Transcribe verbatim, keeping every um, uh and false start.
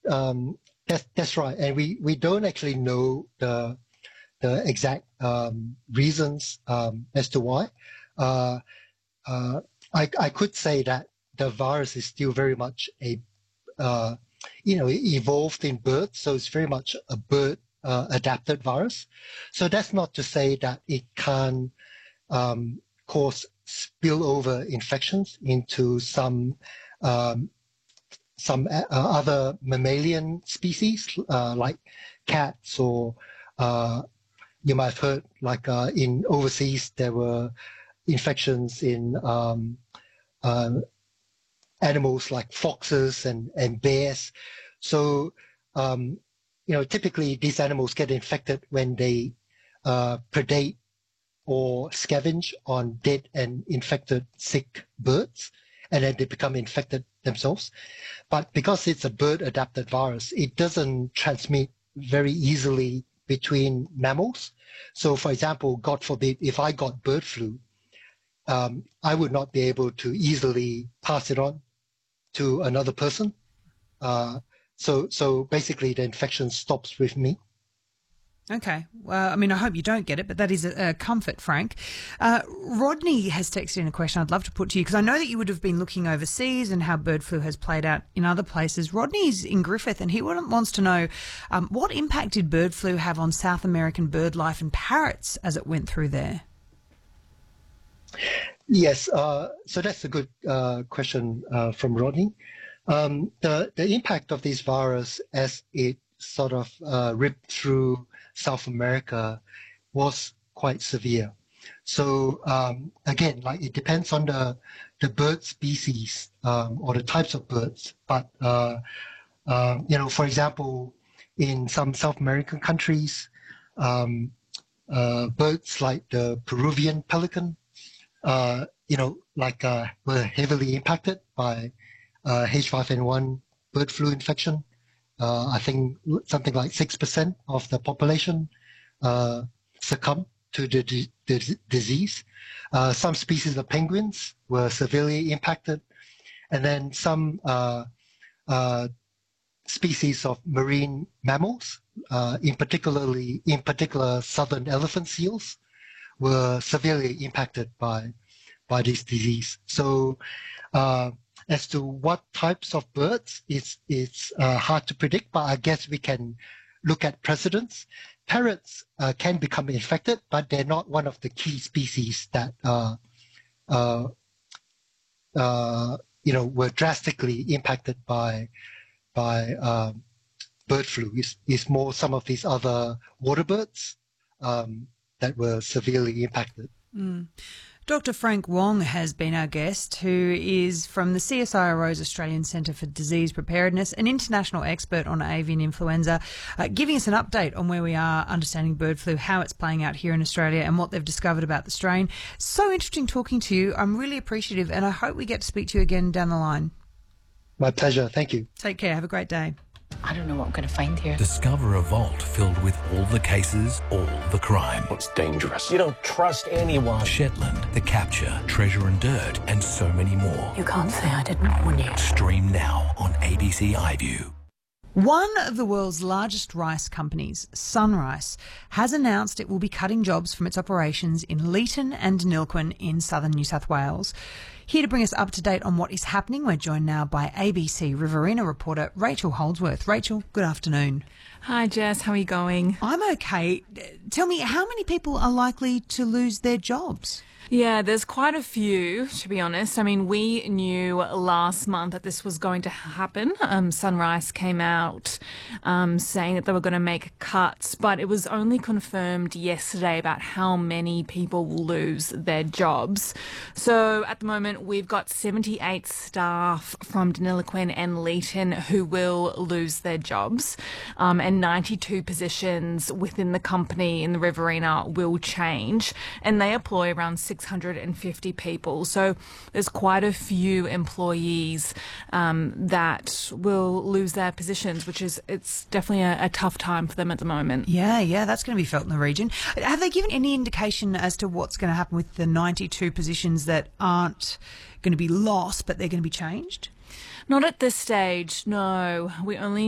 um, that's that's right, and we, we don't actually know the the exact um, reasons um, as to why. Uh, uh, I I could say that the virus is still very much a uh, you know evolved in birds, so it's very much a bird uh, adapted virus. So that's not to say that it can um, cause spillover infections into some um, some uh, other mammalian species uh, like cats, or uh, you might have heard like uh, in overseas there were infections in um, uh, animals like foxes and, and bears. So um, you know typically these animals get infected when they uh, predate or scavenge on dead and infected sick birds, and then they become infected themselves. But because it's a bird-adapted virus, it doesn't transmit very easily between mammals. So, for example, God forbid, if I got bird flu, um, I would not be able to easily pass it on to another person. Uh, so, so basically, the infection stops with me. Okay. Well, I mean, I hope you don't get it, but that is a, a comfort, Frank. Uh, Rodney has texted in a question I'd love to put to you, because I know that you would have been looking overseas and how bird flu has played out in other places. Rodney's in Griffith, and he wants to know um, what impact did bird flu have on South American bird life and parrots as it went through there? Yes, uh, so that's a good uh, question uh, from Rodney. Um, the, the impact of this virus as it sort of uh, ripped through South America was quite severe. So um, again, like it depends on the the bird species um, or the types of birds. But uh, uh, you know, for example, in some South American countries, um, uh, birds like the Peruvian pelican, uh, you know, like uh, were heavily impacted by uh, H five N one bird flu infection. Uh, I think something like six percent of the population uh, succumbed to the, d- the d- disease. Uh, some species of penguins were severely impacted. And then some uh, uh, species of marine mammals, uh, in particularly in particular southern elephant seals, were severely impacted by, by this disease. So uh, as to what types of birds, it's, it's uh, hard to predict, but I guess we can look at precedents. Parrots uh, can become infected, but they're not one of the key species that uh, uh, uh, you know were drastically impacted by by um, bird flu. It's, it's more some of these other water birds um, that were severely impacted. Mm. Doctor Frank Wong has been our guest, who is from the C S I R O's Australian Centre for Disease Preparedness, an international expert on avian influenza, uh, giving us an update on where we are understanding bird flu, how it's playing out here in Australia and what they've discovered about the strain. So interesting talking to you. I'm really appreciative, and I hope we get to speak to you again down the line. My pleasure. Thank you. Take care. Have a great day. I don't know what I'm going to find here. Discover a vault filled with all the cases, all the crime. It's dangerous. You don't trust anyone. Shetland, The Capture, Treasure and Dirt, and so many more. You can't say I didn't warn you. Stream now on A B C iView. One of the world's largest rice companies, Sunrice, has announced it will be cutting jobs from its operations in Leeton and Nilquin in southern New South Wales. Here to bring us up to date on what is happening, we're joined now by A B C Riverina reporter Rachel Holdsworth. Rachel, good afternoon. Hi Jess, how are you going? I'm okay. Tell me, how many people are likely to lose their jobs? Yeah, there's quite a few, to be honest. I mean, we knew last month that this was going to happen. Um, Sunrice came out um, saying that they were going to make cuts, but it was only confirmed yesterday about how many people will lose their jobs. So at the moment, we've got seventy-eight staff from Deniliquin and Leeton who will lose their jobs, um, and ninety-two positions within the company in the Riverina will change, and they employ around six hundred fifty people. So there's quite a few employees um, that will lose their positions, which is, it's definitely a, a tough time for them at the moment. Yeah, yeah, that's going to be felt in the region. Have they given any indication as to what's going to happen with the ninety-two positions that aren't going to be lost, but they're going to be changed? Not at this stage, no. We only